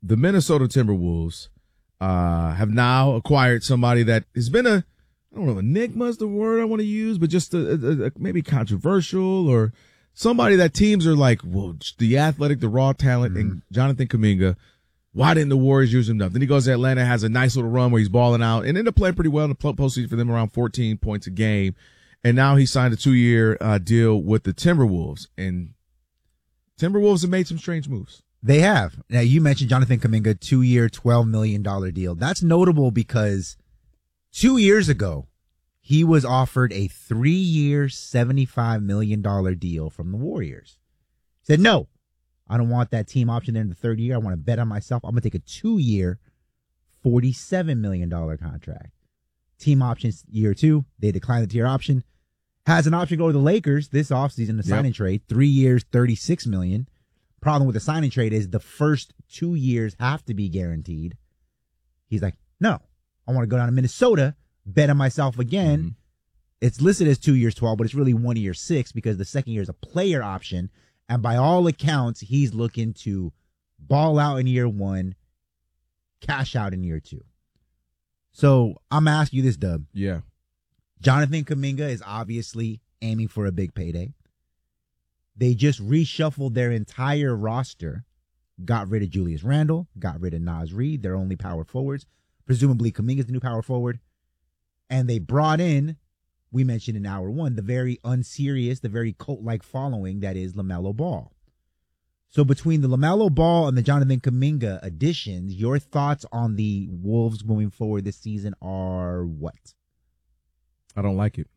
the Minnesota Timberwolves have now acquired somebody that has been I don't know, enigma is the word I want to use, but just maybe controversial, or somebody that teams are like, well, the athletic, the raw talent, and Jonathan Kuminga. Why didn't the Warriors use him enough? Then he goes to Atlanta, has a nice little run where he's balling out, and ended up playing pretty well in the postseason for them, around 14 points a game. And now he signed a 2-year deal with the Timberwolves. And Timberwolves have made some strange moves. They have. Now, you mentioned Jonathan Kuminga, 2-year, $12 million deal. That's notable because 2 years ago, he was offered a 3-year, $75 million deal from the Warriors. He said, no. I don't want that team option there in the third year. I want to bet on myself. I'm going to take a 2-year, $47 million contract. Team options year 2. They declined the tier option. Has an option to go to the Lakers this offseason, the signing trade. 3 years, $36 million. Problem with the signing trade is the first 2 years have to be guaranteed. He's like, no, I want to go down to Minnesota, bet on myself again. Mm-hmm. It's listed as 2 years, 12, but it's really 1 year, 6, because the second year is a player option. And by all accounts, he's looking to ball out in year 1, cash out in year 2. So I'm asking you this, Dub. Yeah. Jonathan Kuminga is obviously aiming for a big payday. They just reshuffled their entire roster, got rid of Julius Randle, got rid of Naz Reid, their only power forwards. Presumably Kuminga's the new power forward. And they brought in, we mentioned in hour 1, the very unserious, the very cult-like following that is LaMelo Ball. So between the LaMelo Ball and the Jonathan Kuminga additions, your thoughts on the Wolves moving forward this season are what? I don't like it.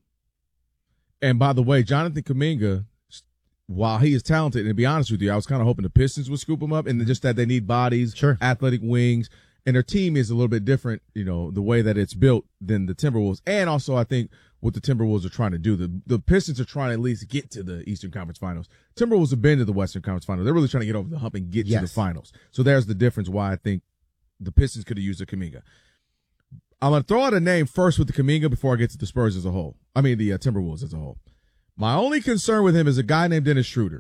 And by the way, Jonathan Kuminga, while he is talented, and to be honest with you, I was kind of hoping the Pistons would scoop him up, and just that they need bodies, athletic wings, and their team is a little bit different, the way that it's built than the Timberwolves. And also, I think what the Timberwolves are trying to do, the Pistons are trying to at least get to the Eastern Conference Finals. Timberwolves have been to the Western Conference Finals. They're really trying to get over the hump and get to the finals. So there's the difference why I think the Pistons could have used a Kuminga. I'm going to throw out a name first with the Kuminga before I get to the Spurs as a whole. I mean, the Timberwolves as a whole. My only concern with him is a guy named Dennis Schroeder.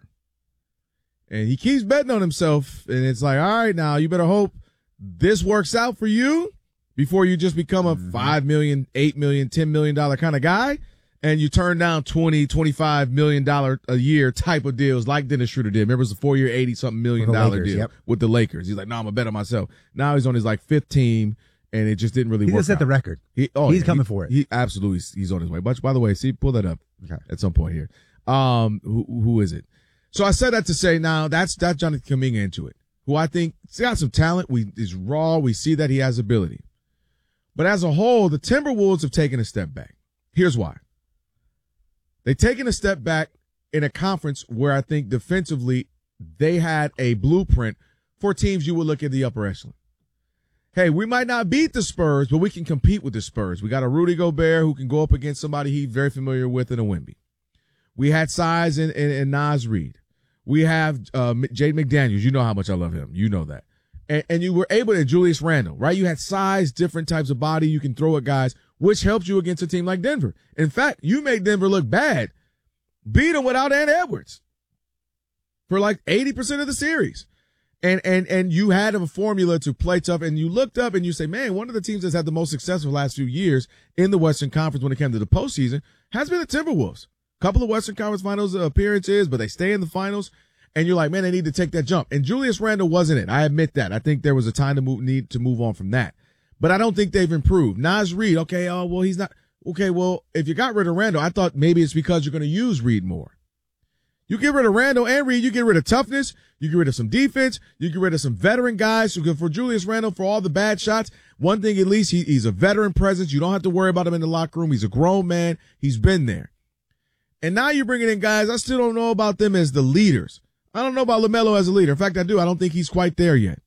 And he keeps betting on himself, and it's like, all right, now you better hope this works out for you before you just become a $5 million, $8 million, $10 million kind of guy, and you turn down $20, $25 million a year type of deals like Dennis Schroeder did. Remember, it was a 4-year, $80-something million deal with the Lakers. He's like, no, I'm going to bet on myself. Now he's on his, 5th team, and it just didn't really work out. He just set the record. He's coming for it. He absolutely, he's on his way. But by the way, pull that up at some point here. Who is it? So I said that to say, now that's Jonathan Kuminga into it, who I think he's got some talent. He's raw. We see that he has ability. But as a whole, the Timberwolves have taken a step back. Here's why. They've taken a step back in a conference where I think defensively they had a blueprint for teams you would look at the upper echelon. Hey, we might not beat the Spurs, but we can compete with the Spurs. We got a Rudy Gobert who can go up against somebody he's very familiar with in a Wemby. We had size in Naz Reid. We have Jaden McDaniels. You know how much I love him. You know that. And you were able to, Julius Randle, right? You had size, different types of body you can throw at guys, which helped you against a team like Denver. In fact, you made Denver look bad. Beat them without Ant Edwards for 80% of the series. And you had a formula to play tough, and you looked up and you say, man, one of the teams that's had the most success for the last few years in the Western Conference when it came to the postseason has been the Timberwolves. Couple of Western Conference Finals appearances, but they stay in the finals. And you're like, man, they need to take that jump. And Julius Randle wasn't it. I admit that. I think there was a time to need to move on from that. But I don't think they've improved. Naz Reid, okay, well, he's not. Okay, well, if you got rid of Randle, I thought maybe it's because you're going to use Reid more. You get rid of Randle and Reid, you get rid of toughness, you get rid of some defense, you get rid of some veteran guys who can, for Julius Randle, for all the bad shots, one thing at least, he's a veteran presence. You don't have to worry about him in the locker room. He's a grown man. He's been there. And now you're bringing in guys, I still don't know about them as the leaders. I don't know about LaMelo as a leader. In fact, I do. I don't think he's quite there yet.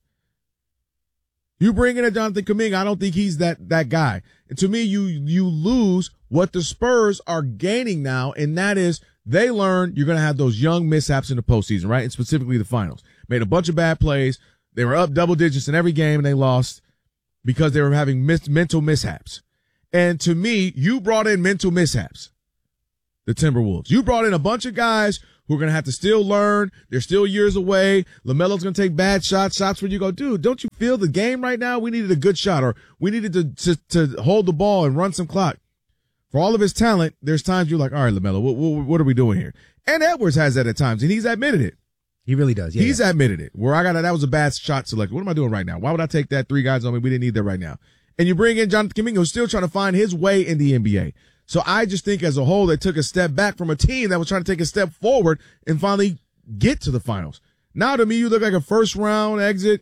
You bring in a Jonathan Kuminga, I don't think he's that guy. And to me, you lose what the Spurs are gaining now, and that is they learn you're going to have those young mishaps in the postseason, right? And specifically the finals. Made a bunch of bad plays. They were up double digits in every game, and they lost because they were having mental mishaps. And to me, you brought in mental mishaps, the Timberwolves. You brought in a bunch of guys who are going to have to still learn. They're still years away. LaMelo's going to take bad shots where you go, dude, don't you feel the game right now? We needed a good shot, or we needed to hold the ball and run some clock. For all of his talent, there's times you're like, all right, LaMelo, what are we doing here? And Edwards has that at times, and he's admitted it. He really does. Yeah, he's admitted it. Where that was a bad shot selection. What am I doing right now? Why would I take that 3 guys on me? We didn't need that right now. And you bring in Jonathan Kuminga, who's still trying to find his way in the NBA. So I just think as a whole, they took a step back from a team that was trying to take a step forward and finally get to the finals. Now to me, you look like a first round exit,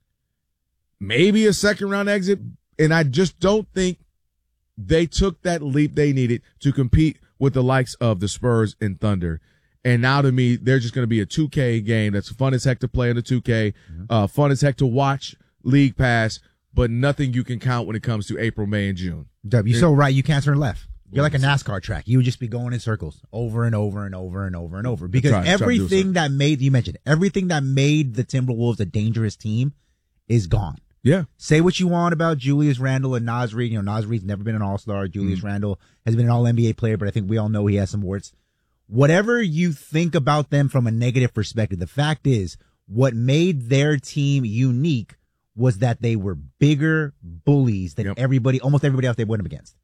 maybe a second round exit. And I just don't think they took that leap they needed to compete with the likes of the Spurs and Thunder. And now to me, they're just going to be a 2K game that's fun as heck to play in the 2K, fun as heck to watch League Pass, but nothing you can count when it comes to April, May, and June. Dub, you're so right. You can't turn left. You're like a NASCAR track. You would just be going in circles over and over and over and over and over. Because everything that made the Timberwolves a dangerous team is gone. Yeah. Say what you want about Julius Randle and Naz Reid. Naz Reid's never been an all-star. Julius Randle has been an all-NBA player, but I think we all know he has some warts. Whatever you think about them from a negative perspective, the fact is what made their team unique was that they were bigger bullies than almost everybody else they went up against.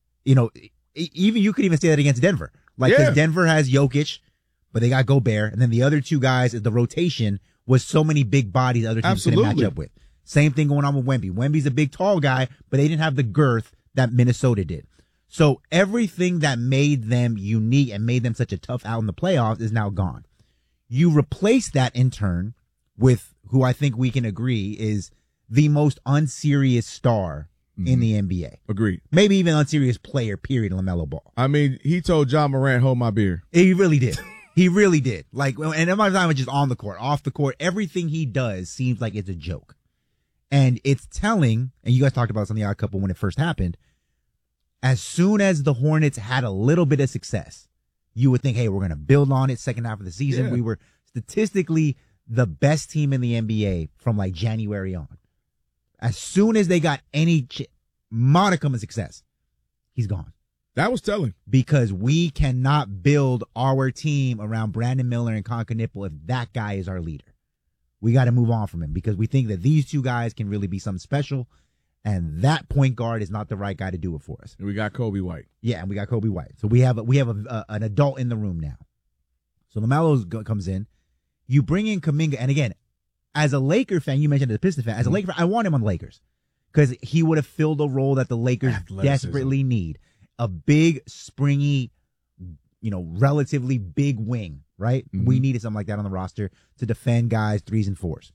Even you could even say that against Denver. Because Denver has Jokic, but they got Gobert, and then the other 2 guys, the rotation was so many big bodies other teams couldn't match up with. Same thing going on with Wemby. Wemby's a big, tall guy, but they didn't have the girth that Minnesota did. So everything that made them unique and made them such a tough out in the playoffs is now gone. You replace that in turn with who I think we can agree is the most unserious star in the NBA. Agreed. Maybe even unserious player, period, LaMelo Ball. I mean, he told John Morant, hold my beer. He really did. He really did. And every time it's just on the court, off the court, everything he does seems like it's a joke. And it's telling, and you guys talked about this on the Odd Couple when it first happened, as soon as the Hornets had a little bit of success, you would think, hey, we're going to build on it second half of the season. Yeah. We were statistically the best team in the NBA from January on. As soon as they got any modicum of success, he's gone. That was telling. Because we cannot build our team around Brandon Miller and Concanipple if that guy is our leader. We got to move on from him because we think that these 2 guys can really be something special, and that point guard is not the right guy to do it for us. And we got Kobe White. Yeah, and we got Kobe White. So we have an adult in the room now. So LaMelo comes in. You bring in Kuminga, and again, as a Laker fan, you mentioned as a Pistons fan. As a Laker fan, I want him on the Lakers because he would have filled a role that the Lakers desperately need. A big, springy, relatively big wing, right? Mm-hmm. We needed something like that on the roster to defend guys 3s and 4s.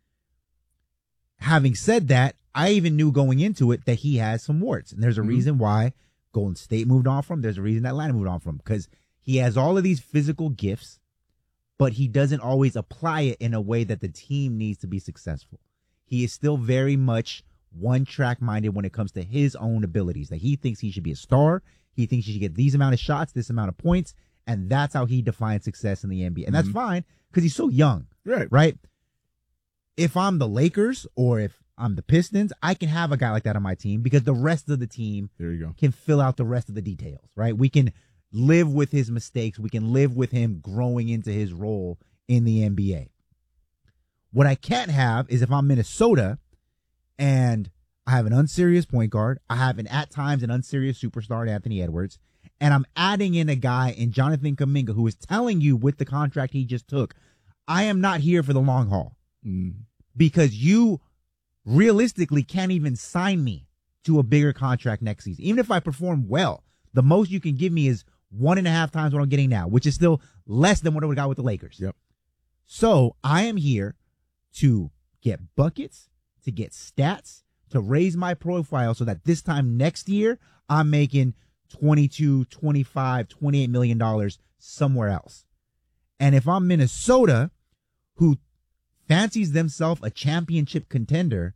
Having said that, I even knew going into it that he has some warts. And there's a reason why Golden State moved on from him. There's a reason Atlanta moved on from him because he has all of these physical gifts, but he doesn't always apply it in a way that the team needs to be successful. He is still very much one-track minded when it comes to his own abilities. That he thinks he should be a star. He thinks he should get these amount of shots, this amount of points, and that's how he defines success in the NBA. And that's fine because he's so young. Right? If I'm the Lakers or if I'm the Pistons, I can have a guy like that on my team because the rest of the team can fill out the rest of the details, right? We can live with his mistakes. We can live with him growing into his role in the NBA. What I can't have is if I'm Minnesota and I have an unserious point guard, I have at times an unserious superstar, Anthony Edwards, and I'm adding in a guy in Jonathan Kuminga who is telling you with the contract he just took, I am not here for the long haul because you realistically can't even sign me to a bigger contract next season. Even if I perform well, the most you can give me is 1.5 times what I'm getting now, which is still less than what I would have got with the Lakers. Yep. So I am here to get buckets, to get stats, to raise my profile so that this time next year, I'm making $22, $25, $28 million somewhere else. And if I'm Minnesota, who fancies themselves a championship contender,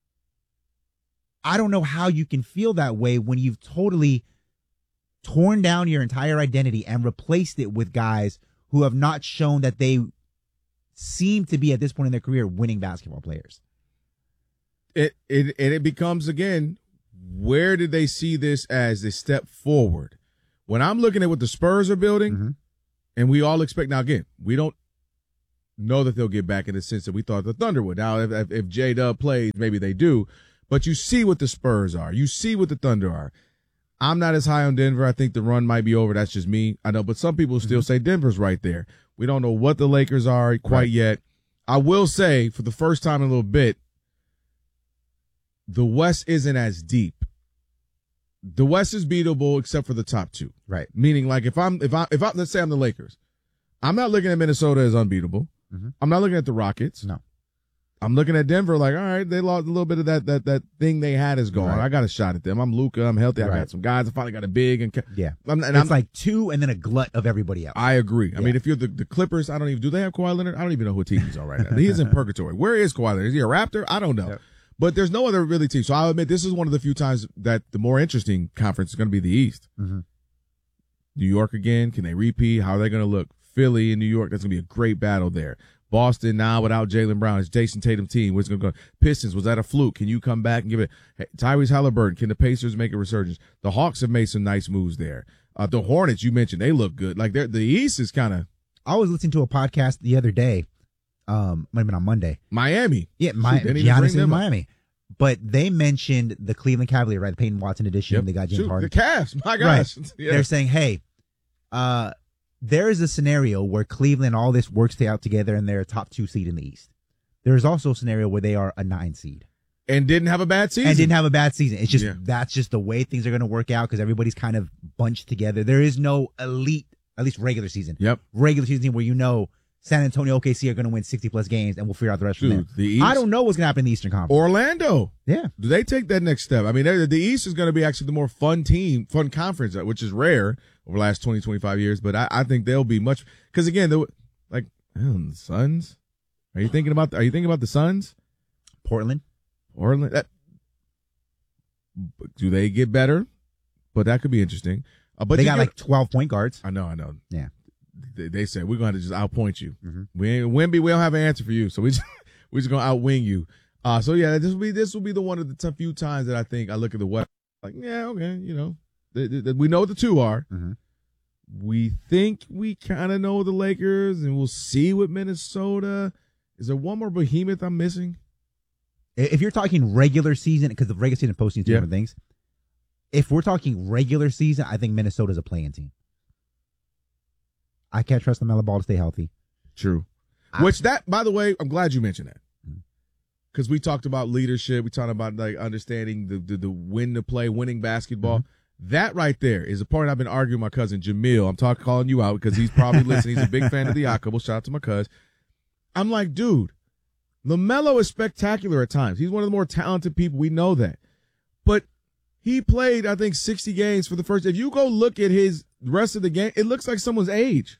I don't know how you can feel that way when you've totally torn down your entire identity and replaced it with guys who have not shown that they seem to be at this point in their career winning basketball players. It becomes, again, where did they see this as a step forward? When I'm looking at what the Spurs are building, And we all expect, now again, we don't know that they'll get back in the sense that we thought the Thunder would. Now, if J-Dub plays, maybe they do. But you see what the Spurs are. You see what the Thunder are. I'm not as high on Denver. I think the run might be over. That's just me. I know, but some people still say Denver's right there. We don't know what the Lakers are quite yet. I will say, for the first time in a little bit, the West isn't as deep. The West is beatable except for the top two. Right. Meaning, like, if I'm let's say I'm the Lakers, I'm not looking at Minnesota as unbeatable. Mm-hmm. I'm not looking at the Rockets. No. I'm looking at Denver like, all right, they lost a little bit of that thing they had is gone. Right. I got a shot at them. I'm Luka. I'm healthy. I got some guys. I finally got a big. Yeah. I'm like two and then a glut of everybody else. I agree. I mean, if you're the Clippers, do they have Kawhi Leonard? I don't even know who team he's on right now. He's in purgatory. Where is Kawhi Leonard? Is he a Raptor? I don't know. Yep. But there's no other really team. So I'll admit this is one of the few times that the more interesting conference is going to be the East. Mm-hmm. New York again. Can they repeat? How are they going to look? Philly and New York. That's going to be a great battle there. Boston now without Jaylen Brown. It's Jason Tatum team. What's going to go? Pistons, was that a fluke? Can you come back and give it? Hey, Tyrese Halliburton, can the Pacers make a resurgence? The Hawks have made some nice moves there. The Hornets, you mentioned, they look good. Like the East is kind of. I was listening to a podcast the other day. Might have been on Monday. Miami. Yeah, Giannis in Miami. But they mentioned the Cleveland Cavaliers, right? The Peyton Watson edition. Yep. They got James Harden. The Cavs. My gosh. Right. Yeah. They're saying, hey, there is a scenario where Cleveland, all this works out together and they're a top 2 seed in the East. There's also a scenario where they are a 9 seed. And didn't have a bad season. It's just, that's just the way things are going to work out because everybody's kind of bunched together. There is no elite, at least regular season. Yep. Regular season where San Antonio, OKC are going to win 60-plus games, and we'll figure out the rest from there. The East, I don't know what's going to happen in the Eastern Conference. Orlando. Yeah. Do they take that next step? I mean, the East is going to be actually the more fun conference, which is rare over the last 20, 25 years. But I think they'll be much – because, again, the Suns? Are you thinking about the Suns? Portland. Do they get better? But that could be interesting. But they got like 12 point guards. I know. Yeah. They said we're going to just outpoint you. Mm-hmm. We don't have an answer for you, so we're just going to outwing you. So yeah, this will be the one of the few times that I think I look at the West like, yeah, okay, we know what the two are. Mm-hmm. We think we kind of know the Lakers, and we'll see with Minnesota. Is there one more behemoth I'm missing? If you're talking regular season, because the regular season and postseason two different things. If we're talking regular season, I think Minnesota's a play-in team. I can't trust LaMelo Ball to stay healthy. True. By the way, I'm glad you mentioned that. Because we talked about leadership. We talked about like understanding the when to play, winning basketball. Mm-hmm. That right there is a part I've been arguing with my cousin Jamil. I'm calling you out because he's probably listening. He's a big fan of the Odd Couple. Shout out to my cousin. I'm like, dude, LaMelo is spectacular at times. He's one of the more talented people. We know that. But he played, I think, 60 games for the first. If you go look at his rest of the game, it looks like someone's age.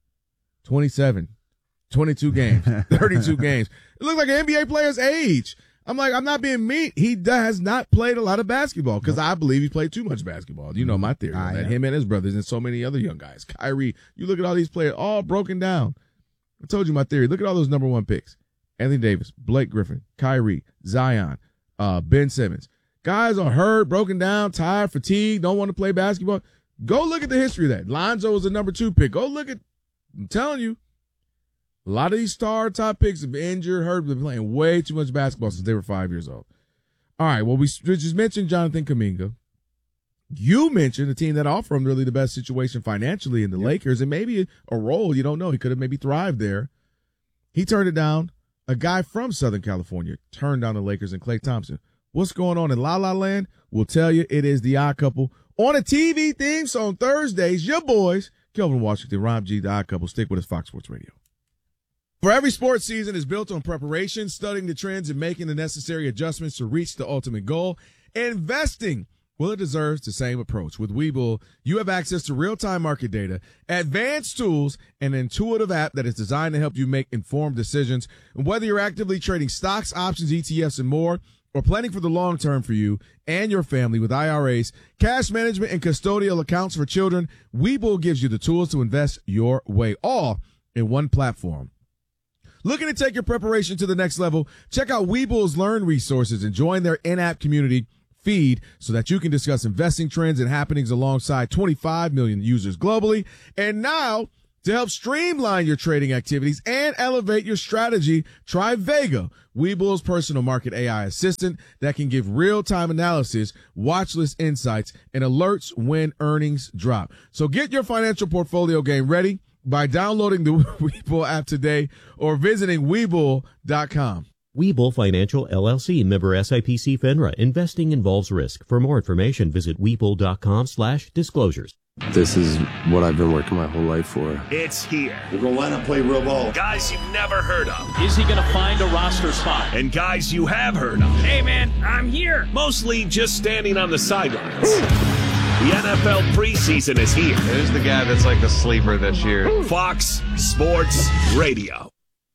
27, 22 games, 32 games. It looks like an NBA player's age. I'm like, I'm not being mean. He has not played a lot of basketball because I believe he played too much basketball. You know my theory on that. Him and his brothers and so many other young guys. Kyrie, you look at all these players, all broken down. I told you my theory. Look at all those number 1 picks. Anthony Davis, Blake Griffin, Kyrie, Zion, Ben Simmons. Guys are hurt, broken down, tired, fatigued, don't want to play basketball. Go look at the history of that. Lonzo was a number 2 pick. Go look at, I'm telling you, a lot of these star top picks have been injured, hurt, been playing way too much basketball since they were 5 years old. All right, well, we just mentioned Jonathan Kuminga. You mentioned the team that offered him really the best situation financially in the Lakers and maybe a role. You don't know. He could have maybe thrived there. He turned it down. A guy from Southern California turned down the Lakers and Klay Thompson. What's going on in La La Land? We'll tell you. It is the Odd Couple on a TV theme. So on Thursdays, your boys, Kelvin Washington, Rob G, the Odd Couple. Stick with us, Fox Sports Radio. For every sports season is built on preparation, studying the trends, and making the necessary adjustments to reach the ultimate goal. Investing, well, it deserves the same approach. With Webull, you have access to real-time market data, advanced tools, and an intuitive app that is designed to help you make informed decisions. And whether you're actively trading stocks, options, ETFs, and more, or planning for the long term for you and your family with IRAs, cash management, and custodial accounts for children, Webull gives you the tools to invest your way, all in one platform. Looking to take your preparation to the next level? Check out Webull's Learn resources and join their in-app community feed so that you can discuss investing trends and happenings alongside 25 million users globally. And now, To help streamline your trading activities and elevate your strategy, try Vega, Webull's personal market AI assistant that can give real-time analysis, watch list insights, and alerts when earnings drop. So get your financial portfolio game ready by downloading the Webull app today or visiting Webull.com. Webull Financial, LLC, member SIPC FINRA. Investing involves risk. For more information, visit Webull.com/disclosures. This is what I've been working my whole life for. It's here. We're going to line up, play real ball. Guys you've never heard of. Is he going to find a roster spot? And guys you have heard of. Hey, man, I'm here. Mostly just standing on the sidelines. The NFL preseason is here. Who's the guy that's like the sleeper this year? Fox Sports Radio.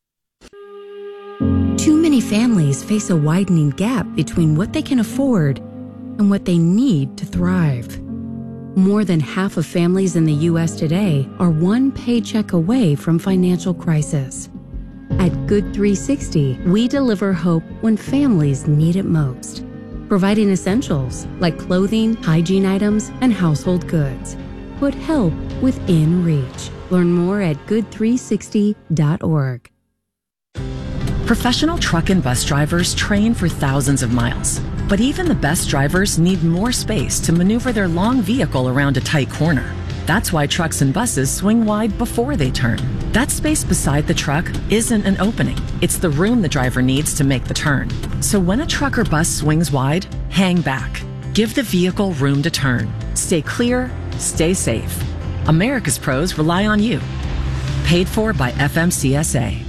Too many families face a widening gap between what they can afford and what they need to thrive. More than half of families in the U.S. today are one paycheck away from financial crisis. At Good 360, we deliver hope when families need it most, providing essentials like clothing, hygiene items, and household goods. Put help within reach. Learn more at good360.org. Professional truck and bus drivers train for thousands of miles, but even the best drivers need more space to maneuver their long vehicle around a tight corner. That's why trucks and buses swing wide before they turn. That space beside the truck isn't an opening. It's the room the driver needs to make the turn. So when a truck or bus swings wide, hang back. Give the vehicle room to turn. Stay clear, stay safe. America's pros rely on you. Paid for by FMCSA.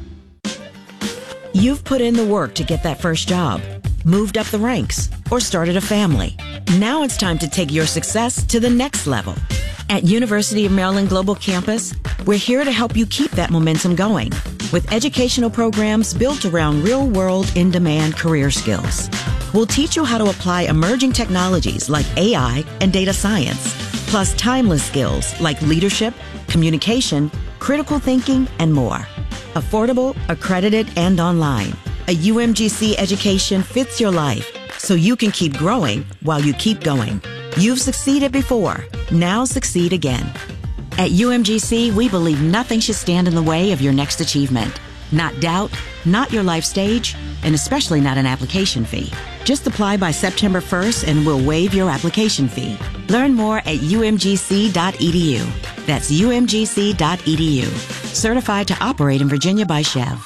You've put in the work to get that first job, moved up the ranks, or started a family. Now it's time to take your success to the next level. At University of Maryland Global Campus, we're here to help you keep that momentum going with educational programs built around real-world, in-demand career skills. We'll teach you how to apply emerging technologies like AI and data science, plus timeless skills like leadership, communication, critical thinking, and more. Affordable, accredited, and online. A UMGC education fits your life so you can keep growing while you keep going. You've succeeded before. Now succeed again. At UMGC, we believe nothing should stand in the way of your next achievement. Not doubt, not your life stage, and especially not an application fee. Just apply by September 1st and we'll waive your application fee. Learn more at umgc.edu. That's umgc.edu. Certified to operate in Virginia by Chev.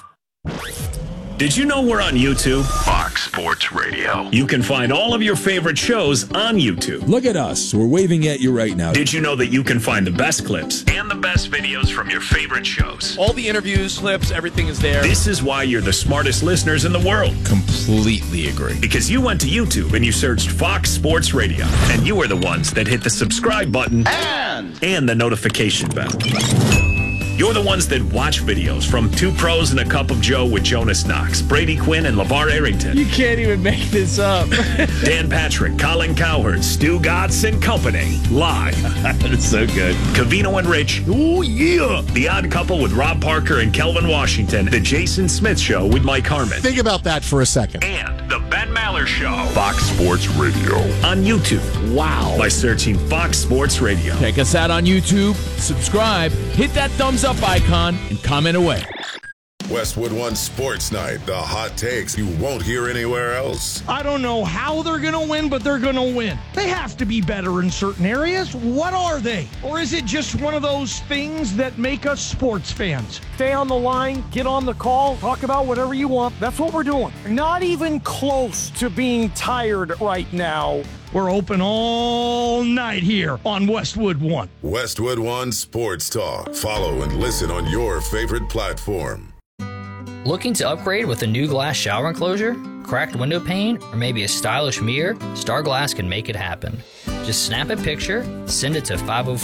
Did you know we're on YouTube? Fox Sports Radio. You can find all of your favorite shows on YouTube. Look at us. We're waving at you right now. Did you know that you can find the best clips and the best videos from your favorite shows? All the interviews, clips, everything is there. This is why you're the smartest listeners in the world. Completely agree. Because you went to YouTube and you searched Fox Sports Radio. And you are the ones that hit the subscribe button and the notification bell. You're the ones that watch videos from Two Pros and a Cup of Joe with Jonas Knox, Brady Quinn, and LeVar Arrington. You can't even make this up. Dan Patrick, Colin Cowherd, Stu Gatz and Company. Live. That's so good. Covino and Rich. Oh, yeah. The Odd Couple with Rob Parker and Kelvin Washington. The Jason Smith Show with Mike Harmon. Think about that for a second. And The Ben Maller Show. Fox Sports Radio. On YouTube. Wow. By searching Fox Sports Radio. Check us out on YouTube, subscribe, hit that thumbs up icon, and comment away. Westwood One Sports Night, the hot takes you won't hear anywhere else. I don't know how they're going to win, but they're going to win. They have to be better in certain areas. What are they? Or is it just one of those things that make us sports fans? Stay on the line, get on the call, talk about whatever you want. That's what we're doing. Not even close to being tired right now. We're open all night here on Westwood One. Westwood One Sports Talk. Follow and listen on your favorite platform. Looking to upgrade with a new glass shower enclosure, cracked window pane, or maybe a stylish mirror? Star Glass can make it happen. Just snap a picture, send it to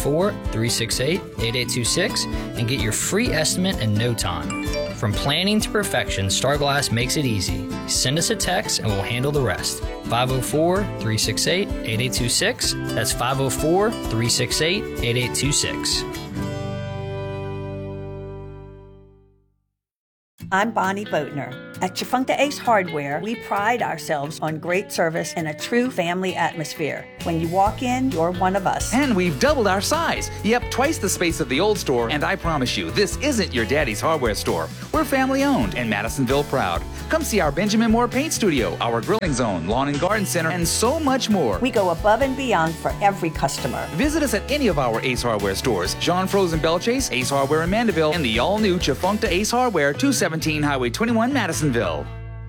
504-368-8826, and get your free estimate in no time. From planning to perfection, Star Glass makes it easy. Send us a text and we'll handle the rest. 504-368-8826. That's 504-368-8826. I'm Bonnie Boatner. At Chafuncta Ace Hardware, we pride ourselves on great service and a true family atmosphere. When you walk in, you're one of us. And we've doubled our size. Yep, twice the space of the old store, and I promise you, this isn't your daddy's hardware store. We're family owned and Madisonville proud. Come see our Benjamin Moore Paint Studio, our grilling zone, lawn and garden center, and so much more. We go above and beyond for every customer. Visit us at any of our Ace Hardware stores. Jean Frozen Belchase, Ace Hardware in Mandeville, and the all-new Chafuncta Ace Hardware, 217 Highway 21, Madisonville.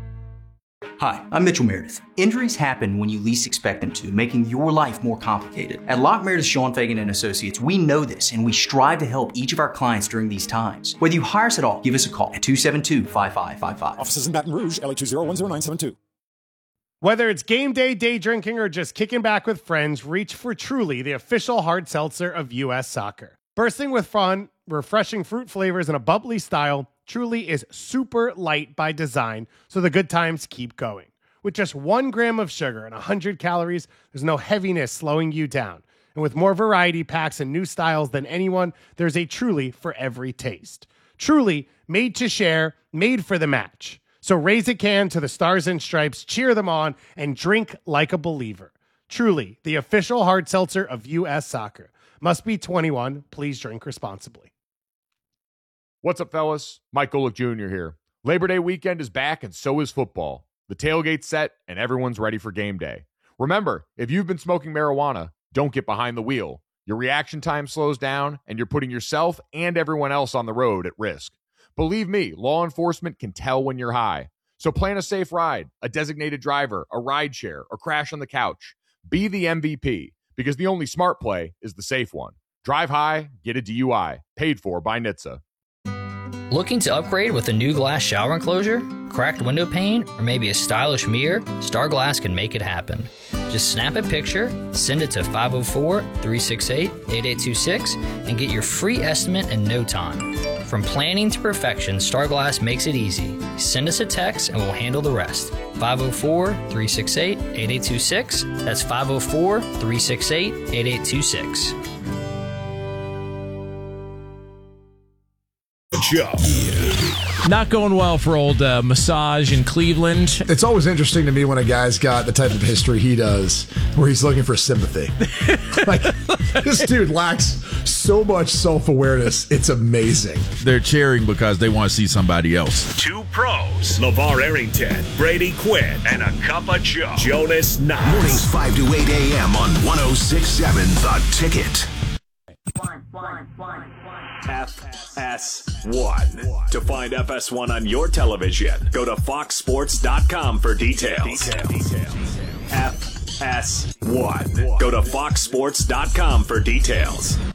Hi, I'm Mitchell Meredith. Injuries happen when you least expect them to, making your life more complicated. At Locke Meredith Sean Fagan and Associates, we know this, and we strive to help each of our clients during these times. Whether you hire us at all, give us a call at 272-5555. Offices in Baton Rouge, LA 2010972. Whether it's game day, day drinking, or just kicking back with friends, reach for Truly, the official hard seltzer of U.S. Soccer. Bursting with fun, refreshing fruit flavors, and a bubbly style, Truly is super light by design, so the good times keep going. With just 1 gram of sugar and 100 calories, there's no heaviness slowing you down. And with more variety packs and new styles than anyone, there's a Truly for every taste. Truly, made to share, made for the match. So raise a can to the Stars and Stripes, cheer them on, and drink like a believer. Truly, the official hard seltzer of U.S. Soccer. Must be 21. Please drink responsibly. What's up, fellas? Mike Golick Jr. here. Labor Day weekend is back, and so is football. The tailgate's set, and everyone's ready for game day. Remember, if you've been smoking marijuana, don't get behind the wheel. Your reaction time slows down, and you're putting yourself and everyone else on the road at risk. Believe me, law enforcement can tell when you're high. So plan a safe ride, a designated driver, a ride share, or crash on the couch. Be the MVP, because the only smart play is the safe one. Drive high, get a DUI. Paid for by NHTSA. Looking to upgrade with a new glass shower enclosure, cracked window pane, or maybe a stylish mirror? Star Glass can make it happen. Just snap a picture, send it to 504-368-8826, and get your free estimate in no time. From planning to perfection, Star Glass makes it easy. Send us a text and we'll handle the rest. 504-368-8826. That's 504-368-8826. Not going well for old Massage in Cleveland. It's always interesting to me when a guy's got the type of history he does, where he's looking for sympathy. Like, this dude lacks so much self-awareness. It's amazing. They're cheering because they want to see somebody else. Two pros, LeVar Arrington, Brady Quinn, and a cup of Joe, Jonas Knox. Mornings 5 to 8 a.m. on 106.7 The Ticket. FS1. To find FS1 on your television, go to foxsports.com for details. FS1. Go to foxsports.com for details.